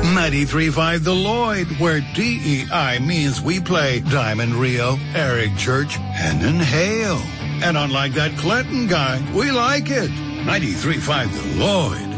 93.5 The Lloyd, where DEI means we play Diamond Rio, Eric Church, and Inhale. And unlike that Clinton guy, we like it. 93.5 The Lloyd.